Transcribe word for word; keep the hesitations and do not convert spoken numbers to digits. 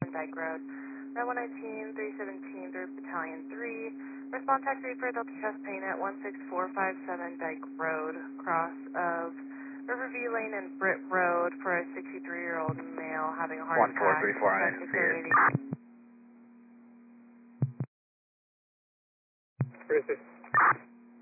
Dyke Road. nine one nineteen, three seventeen, third Battalion three. Response taxi for Delta chest pain at one six four five seven Dyke Road, cross of Riverview Lane and Britt Road for a sixty-three-year-old male having a heart one four attack. three four, I didn't see it. British.